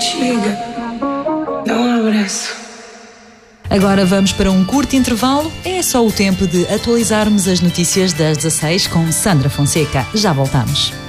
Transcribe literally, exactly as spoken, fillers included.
Chega, dá um abraço. Agora vamos para um curto intervalo. É só o tempo de atualizarmos as notícias das dezasseis com Sandra Fonseca. Já voltamos.